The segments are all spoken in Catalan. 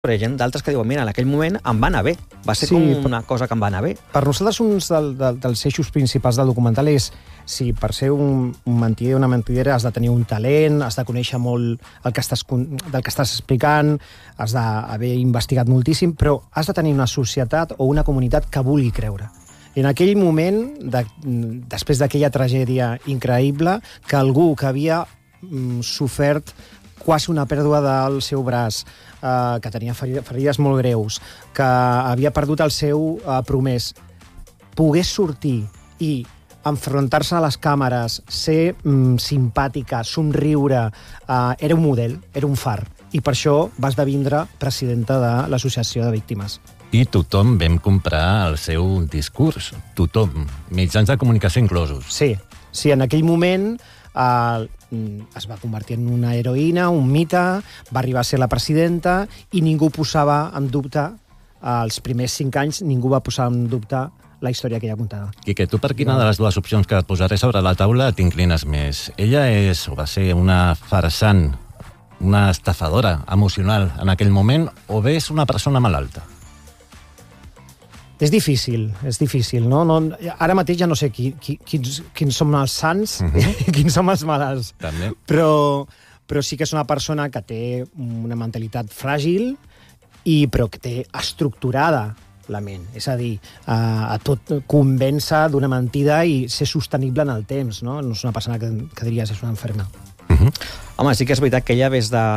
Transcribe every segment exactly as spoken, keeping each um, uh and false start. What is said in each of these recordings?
però hi ha gent d'altres que diuen, mira, en aquell moment em va anar bé. Va ser sí, com una cosa que em va anar bé. Per nosaltres, un del, del, dels eixos principals del documental és si per ser un, un mentider o una mentidera has de tenir un talent, has de conèixer molt el que estàs, del que estàs explicant, has d'haver investigat moltíssim, però has de tenir una societat o una comunitat que vulgui creure. I en aquell moment, de, després d'aquella tragèdia increïble, que algú que havia mm, sofert quasi una pèrdua del seu braç, eh, que tenia ferides molt greus, que havia perdut el seu eh, promès, pogués sortir i enfrontar-se a les càmeres, ser mm, simpàtica, somriure, eh, era un model, era un far. I per això va esdevindre presidenta de l'Associació de Víctimes. I tothom vam comprar el seu discurs. Tothom. Mitjans de comunicació inclosos. Sí, sí, en aquell moment eh, es va convertir en una heroïna, un mite, va arribar a ser la presidenta i ningú posava en dubte, els primers cinc anys, ningú va posar en dubte la història que ella contava. Quique, tu per quina de les dues opcions que et posaré sobre la taula t'inclines més? Ella és o va ser una farsant, una estafadora emocional en aquell moment, o bé és una persona malalta? És difícil, és difícil, no? no ara mateix ja no sé qui, qui, quins, quins som els sants uh-huh. i quins som els malalts. També. Però, però sí que és una persona que té una mentalitat fràgil, i, però que té estructurada la ment. És a dir, a, a tot convèncer d'una mentida i ser sostenible en el temps, no? No és una persona que, que diries és una enferma. Uh-huh. Home, sí que és veritat que ella des de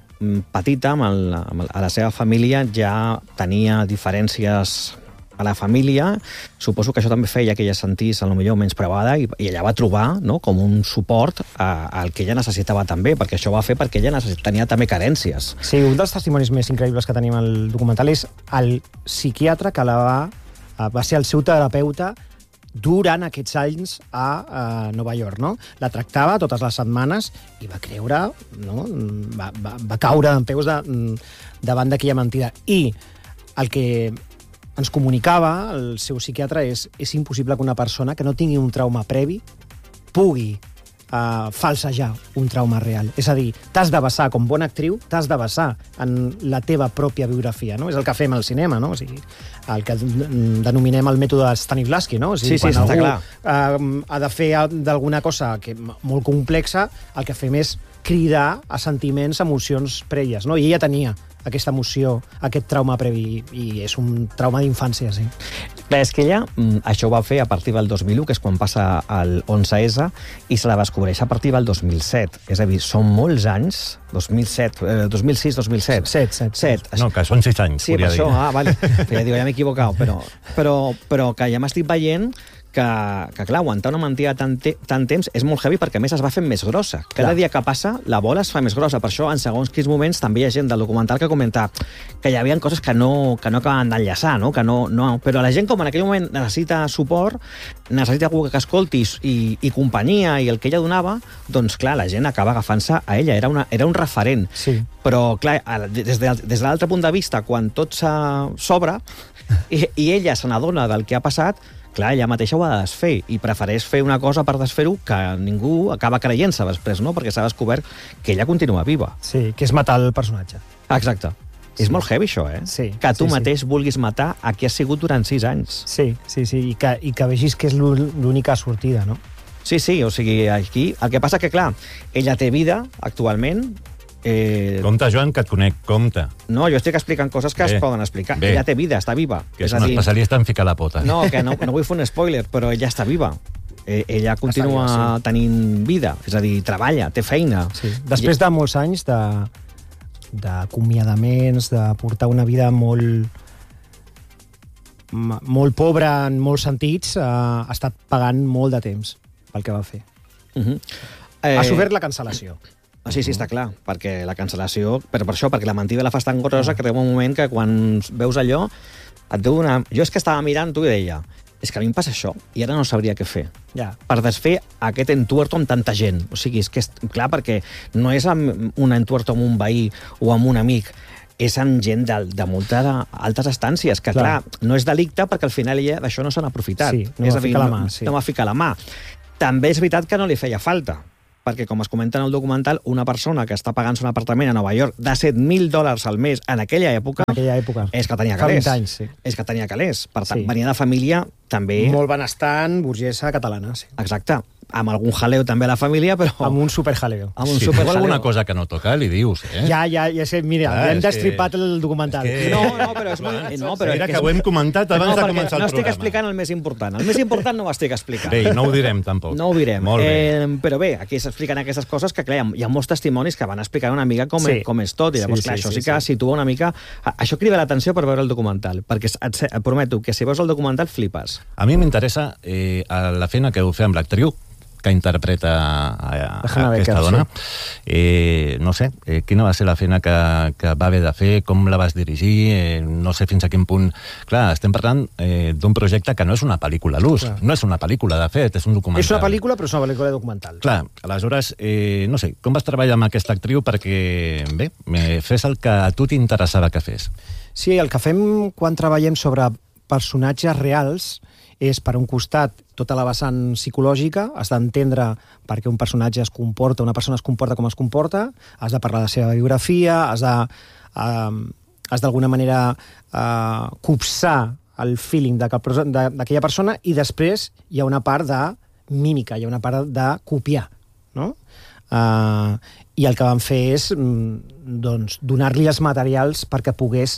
petita, amb el, amb el, a la seva família, ja tenia diferències a la família. Suposo que això també feia que ella sentís a lo millor menys privada i, i ella va trobar, no, com un suport a, al que ella necessitava també, perquè això va fer perquè ella tenia també carències. Sí, un dels testimonis més increïbles que tenim al documental és el psiquiatre que la va, va ser el seu terapeuta durant aquests anys a, a Nova York, no? La tractava totes les setmanes i va creure, no? Va, va, va caure en peus de, davant d'aquella mentida. I el que ens comunicava el seu psiquiatre és és impossible que una persona que no tingui un trauma previ pugui uh, falsejar un trauma real. És a dir, t'has de basar, com bona actriu, t'has de basar en la teva pròpia biografia, no? És el que fem al cinema, no? O sigui, el que denominem el mètode Stanislavski, no? O sigui, sí, sí, quan està algú clar. Uh, ha de fer d'alguna cosa que molt complexa, el que fem és cridar a sentiments, emocions prèvies, no? I ella tenia aquesta emoció, aquest trauma previ, i és un trauma d'infància, sí. Clar, és que ella això ho va fer a partir del dos mil u, que és quan passa el onze esse, i se la descobreix a partir del dos mil set. És a dir, són molts anys, dos mil set, eh, dos mil sis, dos mil set. Set, set. set. No, que són sis anys, sí, podria dir. Sí, per això, ah, vale. Ja digo, ja m'he equivocat, però, però, però que ja m'estic veient que, que, clar, aguantar una mentida tant, te, tant temps és molt heavy perquè, a més, es va fent més grossa. Cada clar. dia que passa, la bola es fa més grossa. Per això, en segons quins moments, també hi ha gent del documental que comenta que hi havia coses que no, que no acaben d'enllaçar, no? Que no, no... Però la gent, com en aquell moment necessita suport, necessita algú que escolti i, i companyia, i el que ella donava, doncs, clar, la gent acaba agafant-se a ella. Era, una, era un referent. Sí. Però, clar, des de, des de l'altre punt de vista, quan tot s'obre i, i ella se n'adona del que ha passat, clar, ella mateixa ho ha de desfer i prefereix fer una cosa per desfer-ho que ningú acaba creient-se després, no? Perquè s'ha descobert que ella continua viva. Sí, que és matar el personatge. Exacte. Sí. És molt heavy, això, eh? Sí. Que tu sí, mateix sí. vulguis matar a qui has sigut durant sis anys. Sí, sí, sí, i que, i que vegis que és l'única sortida, no? Sí, sí, o sigui, aquí... El que passa que, clar, ella té vida, actualment. Eh... Compte, Joan, que et conec, compte. No, jo estic explicant coses que bé, es poden explicar. Bé. Ella té vida, està viva. Que és, és un dir... especialista en ficar la pota. No, que no, no vull fer un spoiler, però ella està viva. Eh, ella continua viva, sí. tenint vida, és a dir, treballa, té feina. Sí. Després de molts anys de d'acomiadaments, de portar una vida molt molt pobra en molts sentits, eh, ha estat pagant molt de temps pel que va fer. Uh-huh. eh... Ha sofert la cancel·lació. Sí, sí, està clar, perquè la cancel·lació... Però per això, perquè la mentida la fas tan grossa que arriba un moment que quan veus allò et deu donar... Jo és que estava mirant tu i deia és que a mi em passa això i ara no sabria què fer. Ja. Per desfer aquest entuerto amb tanta gent. O sigui, és que és clar, perquè no és amb un entuerto amb un veí o amb un amic, és amb gent de, de moltes altes estàncies, que clar, clar no és delicte perquè al final ella d'això no se n'ha aprofitat. Sí, no va ficar la mà. Sí. No va ficar la mà. També és veritat que no li feia falta. perquè, com es comenta en el documental, una persona que està pagant un apartament a Nova York de set mil dòlars al mes en aquella època, En aquella època. és que tenia Fa calés. vint anys, sí. És que tenia calés. Per tant, Sí. venia de família també... Molt benestant, burgesa catalana, sí. Exacte. Amb algun jaleo també a la família, però... Amb un superjaleo. Amb un Si super diu alguna jaleo. cosa que no toca, li dius, eh? Ja, ja, ja sé, mira, Clar, hem és destripat que- el documental. és que- No, no, però és molt... No, però Mira és que ho hem comentat abans no, de perquè començar el no estic programa. explicant el més important. El més important no ho estic explicant. Bé, no ho direm, tampoc. No ho direm. Molt bé. Eh, però bé, aquí s'expliquen aquestes coses que, clar, hi ha, hi ha molts testimonis que van explicant una mica com, Sí. com és tot, i llavors, Sí, clar, sí, això sí, sí, que sí. situa una mica... A- Això crida l'atenció per veure el documental, perquè et, et prometo que si veus el documental flipes. A mi m'interessa eh, la feina que heu fet amb l'actriu que interpreta a, a, La Hannah a aquesta Becker, dona. sí. Eh, no sé, eh, quina va ser la feina que, que va haver de fer, com la vas dirigir, eh, no sé fins a quin punt... Clar, estem parlant eh, d'un projecte que no és una pel·lícula a l'ús, Clar. no és una pel·lícula, de fet, és un documental. És una pel·lícula, però és una pel·lícula documental. Clar, aleshores, eh, no sé, com vas treballar amb aquesta actriu perquè, bé, me fes el que a tu t'interessava que fes? Sí, el que fem quan treballem sobre personatges reals és, per un costat, tota la vessant psicològica, has d'entendre per què un personatge es comporta, una persona es comporta com es comporta, has de parlar de la seva biografia, has de, uh, has d'alguna manera uh, copsar el feeling d'aquella persona, i després hi ha una part de mímica, hi ha una part de copiar, no? Uh, I el que vam fer és mm, doncs, donar-li els materials perquè pogués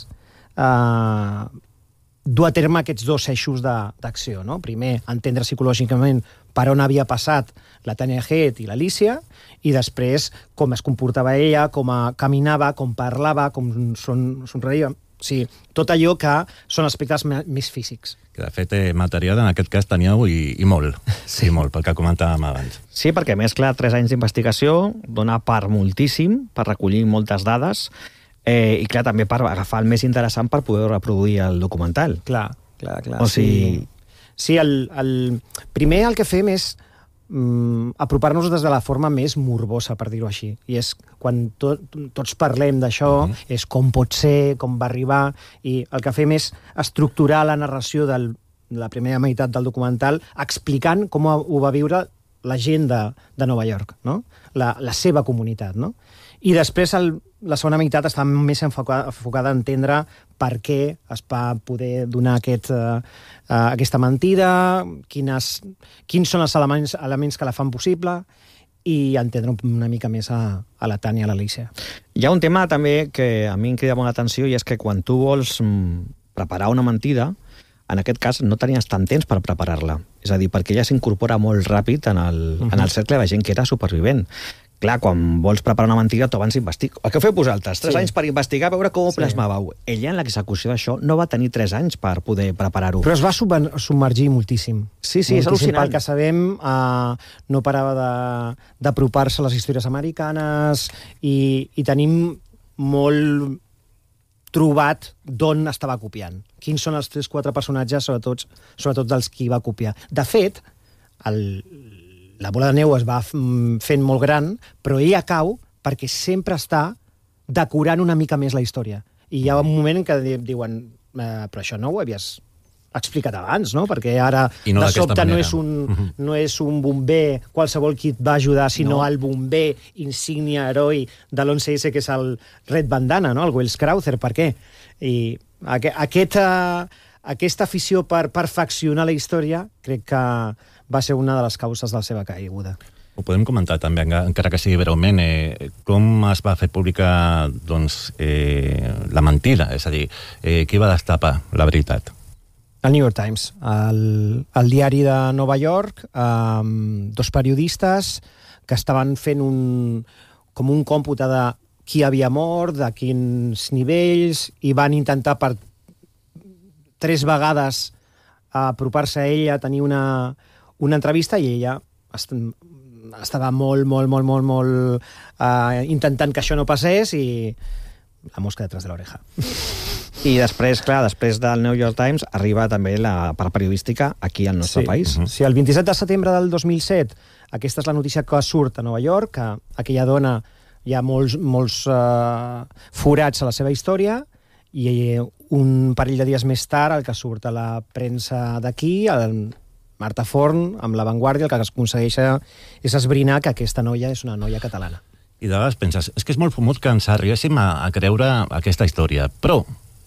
uh, dur a terme aquests dos eixos d'acció, no? Primer, entendre psicològicament per on havia passat la Tanya Head i l'Alicia, i després com es comportava ella, com a, caminava, com parlava, com son, somreia. O sigui, tot allò que són aspectes més físics. Que de fet, eh, material en aquest cas teníeu i, i molt, sí, molt, pel que comentàvem abans. Sí, perquè, a més, clar, tres anys d'investigació dona per moltíssim, per recollir moltes dades, eh, i, clar, també per agafar el més interessant per poder reproduir el documental. Clar, clar, clar. O sigui... Sí, sí el, el... primer el que fem és mm, apropar-nos des de la forma més morbosa, per dir-ho així. I és quan to, tots parlem d'això, mm-hmm. és com pot ser, com va arribar, i el que fem és estructurar la narració de la primera meitat del documental explicant com ho va viure la gent de, de Nova York, no? la, la seva comunitat. No? I després el, la segona meitat està més enfocada, enfocada a entendre per què es va poder donar aquest, uh, uh, aquesta mentida, quines, quins són els elements, elements que la fan possible, i entendre una mica més a, a la Tània i a l'Alicia. Hi ha un tema també que a mi em crida molt l'atenció, i és que quan tu vols mm, preparar una mentida, en aquest cas no tenies tant temps per preparar-la. És a dir, perquè ella s'incorpora molt ràpid en el, uh-huh. en el cercle de gent que era supervivent. Clar, quan vols preparar una mentida, tu abans investigues. El que feu vosaltres? Tres sí. anys per investigar, veure com ho Sí. plasmàveu. Ella, en l'execució d'això, no va tenir tres anys per poder preparar-ho. Però es va sub- submergir moltíssim. Sí, sí, és moltíssim. al·lucinant. Pel que sabem, uh, no parava de- d'apropar-se a les històries americanes, i, i tenim molt trobat d'on estava copiant. Quins són els tres quatre personatges, sobretot, sobretot dels qui va copiar. De fet, el, la bola de neu es va fent molt gran, però ella cau perquè sempre està decorant una mica més la història. I hi ha un moment en què diuen eh, però això no ho havies explicat abans, no? Perquè ara no de d'aquesta sobte no manera. és, un, Mhm. no és un bomber qualsevol qui et va ajudar, sinó No. el bomber insígnia heroi de l'once esse, que és el Red Bandana, no? El Wells Crowther. Per què? I aqu aquesta, aquesta afició per perfeccionar la història crec que va ser una de les causes de la seva caiguda. Ho podem comentar també, enga- encara que sigui breument, eh, com es va fer pública doncs, eh, la mentida, és a dir, eh, qui va destapar la veritat? El New York Times, el, el diari de Nova York, amb dos periodistes que estaven fent un, com un còmpute de qui havia mort, de quins nivells, i van intentar per tres vegades apropar-se a ella, tenir una, una entrevista, i ella est estava molt, molt, molt, molt, molt uh, intentant que això no passés, i la mosca detrás de l'oreja. I després, clar, després del New York Times arriba també la part periodística aquí al nostre sí. país. Uh-huh. Sí, el vint-i-set de setembre del dos mil set, aquesta és la notícia que surt a Nova York, que aquella dona hi ha molts, molts uh, forats a la seva història, i un parell de dies més tard el que surt a la premsa d'aquí, el, Marta Forn, amb La Vanguardia, el que aconsegueix és esbrinar que aquesta noia és una noia catalana. I de vegades penses, és que és molt fumut que ens arribéssim a, a creure aquesta història, però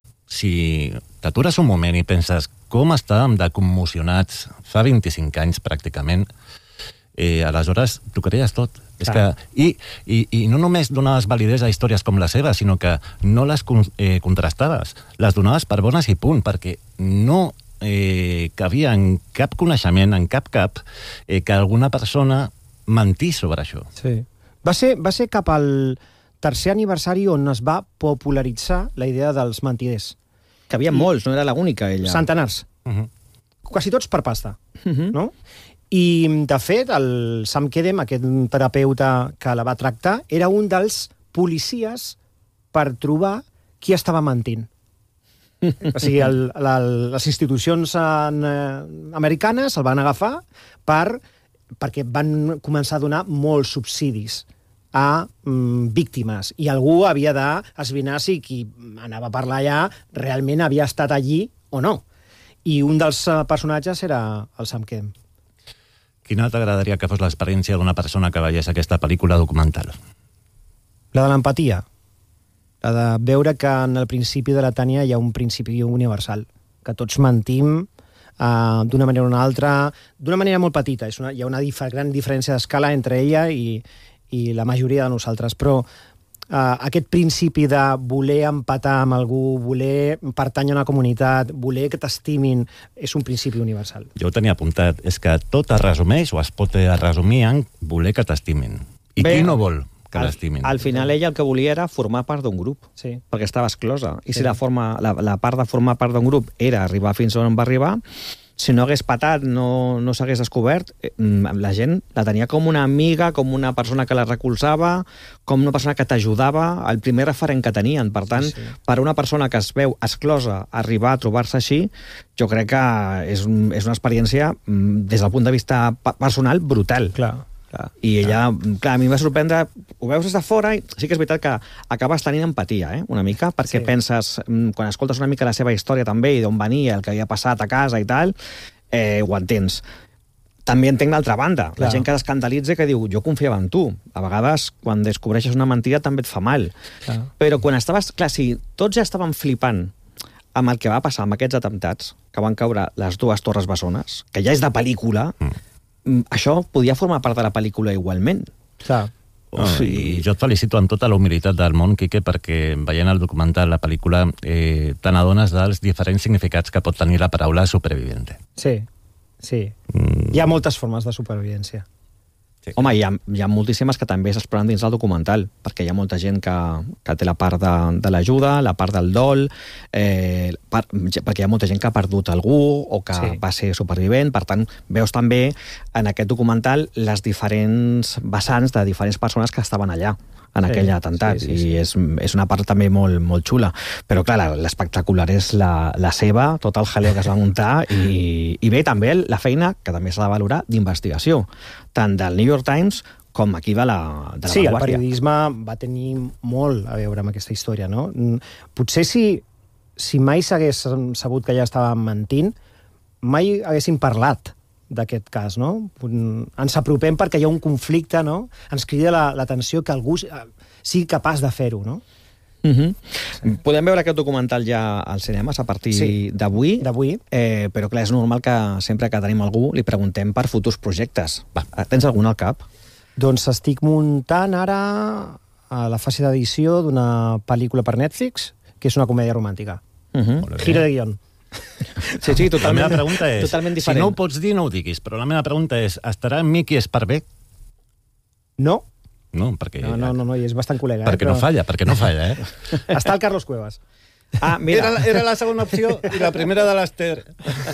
si t'atures un moment i penses com estàvem de commocionats fa vint-i-cinc anys pràcticament, eh, aleshores t'ho creies tot. És que, i, i, I no només donaves validesa a històries com la seva, sinó que no les eh, contrastaves. Les donaves per bones i punt, perquè no eh, cabia en cap coneixement, en cap cap, eh, que alguna persona mentís sobre això. Sí. Va ser, va ser cap al tercer aniversari on es va popularitzar la idea dels mentiders. Que havia molts, no era l'única, ella. Centenars. Uh -huh. Quasi tots per pasta, Uh -huh. no? I, de fet, el Sam Kedem, aquest terapeuta que la va tractar, era un dels policies per trobar qui estava mentint. O sigui, el, la, les institucions en, eh, americanes el van agafar per, perquè van començar a donar molts subsidis a mm, víctimes, i algú havia d'esbrinar si qui anava a parlar allà realment havia estat allí o no. I un dels uh, personatges era el Sam Kedem. Quina t'agradaria que fos l'experiència d'una persona que veiés aquesta pel·lícula documental? La de l'empatia. La de veure que en el principi de la Tània hi ha un principi universal, que tots mentim uh, d'una manera o una altra, d'una manera molt petita. És una, hi ha una dif gran diferència d'escala entre ella i, i la majoria de nosaltres, però Uh, aquest principi de voler empatar amb algú, voler pertànyer a una comunitat, voler que t'estimin, és un principi universal. Jo ho tenia apuntat. És que tot es resumeix o es pot resumir en voler que t'estimin. I Bé, qui no vol que al, l'estimin? al final ella el que volia era formar part d'un grup, Sí. perquè estava exclosa. I Sí. si la, forma, la, la part de formar part d'un grup era arribar fins on va arribar, si no hagués patat, no, no s'hagués descobert, eh, la gent la tenia com una amiga, com una persona que la recolzava, com una persona que t'ajudava, el primer referent que tenien. Per tant, Sí, sí. per una persona que es veu exclosa arribar a trobar-se així, jo crec que és, un, és una experiència, mm, des del punt de vista pa- personal, brutal. Clar. Clar. I ella, clar, a mi em va sorprendre, ho veus des de fora, i sí que és veritat que acabes tenint empatia, eh, una mica, perquè Sí. penses, quan escoltes una mica la seva història també, i d'on venia, el que havia passat a casa i tal, eh, ho entens. També entenc l'altra banda, Clar. la gent que escandalitza, que diu, jo confiava en tu. A vegades, quan descobreixes una mentida, també et fa mal. Clar. Però quan estaves, clar, si tots ja estaven flipant amb el que va passar amb aquests atemptats, que van caure les dues torres bessones, que ja és de pel·lícula, mm. això podia formar part de la pel·lícula igualment. Clar. Oh, I jo et felicito amb tota la humilitat del món, Quique, perquè veient el documental, la pel·lícula, eh, te n'adones dels diferents significats que pot tenir la paraula superviviente. Sí, sí. Mm. Hi ha moltes formes de supervivència. Sí. Home, hi ha, hi ha moltíssimes que també s'exploren dins del documental, perquè hi ha molta gent que, que té la part de, de l'ajuda, la part del dol, eh, part, perquè hi ha molta gent que ha perdut algú o que Sí. va ser supervivent. Per tant, veus també en aquest documental les diferents vessants de diferents persones que estaven allà en Sí, aquell atemptat, sí, sí, i sí. és, és una part també molt, molt xula. Però clar, l'espectacular és la, la seva, tot el jaleo que es va muntar, i, i bé, també la feina, que també s'ha de valorar, d'investigació, tant del New York Times com aquí de la, de la Sí, el Vanguardia. periodisme va tenir molt a veure amb aquesta història, no? Potser si, si mai s'hagués sabut que ja estava mentint, mai haguéssim parlat d'aquest cas, no? Ens apropem perquè hi ha un conflicte, no? Ens crida l'atenció que algú sigui capaç de fer-ho, no? Uh -huh. Sí. Podem veure aquest documental ja als cinemes a partir Sí. d'avui, D'avui. eh, però clar, és normal que sempre que tenim algú li preguntem per futurs projectes. Va, tens algun al cap? Doncs estic muntant ara a la fase d'edició d'una pel·lícula per Netflix, que és una comèdia romàntica. Uh -huh. Molt bé. Giro de guión. Sí, sí, La totalment, meva pregunta és, totalment si diferent. no ho pots dir, no ho diguis, però la meva pregunta és, estarà Miqui Esparvé? No, No, perquè, no, no, no, no, i és bastant col·lega. perquè eh, no falla, perquè no falla, eh? Està el Carlos Cuevas. Ah, mira. Era, la- era la segona opció i la primera de l'Ester.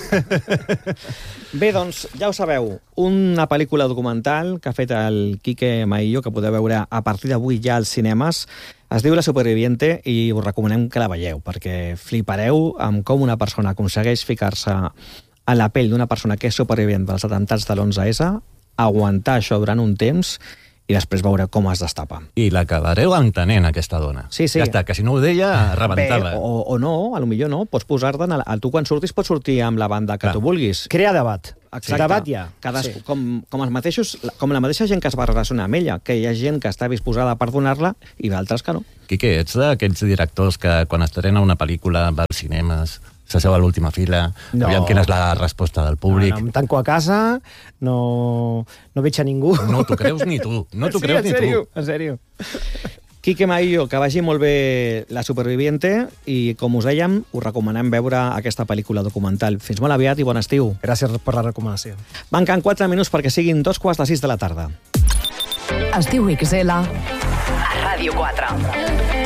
Bé, doncs, ja ho sabeu, una pel·lícula documental que ha fet el Quique Maillo, que podeu veure a partir d'avui ja als cinemes, es diu La Superviviente, i us recomanem que la veieu, perquè flipareu amb com una persona aconsegueix ficar-se a la pell d'una persona que és supervivent dels atemptats de l'onze esse, aguantar això durant un temps i després veure com es destapa. I l'acabareu entenent, aquesta dona. Sí, sí. Ja està, que si no ho deia, rebentava. Bé, o, o no, a lo millor no, pots posar-te... En el, tu quan surtis pots sortir amb la banda que Clar. tu vulguis. Crea debat. Exacte. Debat hi ha. Cadascú, Sí. com, com, els mateixos, com la mateixa gent que es va relacionar amb ella, que hi ha gent que està disposada a perdonar-la i d'altres que no. Quique, ets d'aquests directors que quan estrena una pel·lícula va als cinemes, s'asseu a l'última fila, No. aviam quina és la resposta del públic. No, no, em tanco a casa, no, no veig a ningú. No t'ho creus ni tu, no t'ho Sí, creus en ni sèrio, tu. en sèrio. Quique Maillo, que vagi molt bé La Superviviente i, com us dèiem, us recomanem veure aquesta pel·lícula documental. Fins molt aviat i bon estiu. Gràcies per la recomanació. Manquen quatre minuts perquè siguin dos quarts de sis de la tarda. Estiu X L a Ràdio quatre.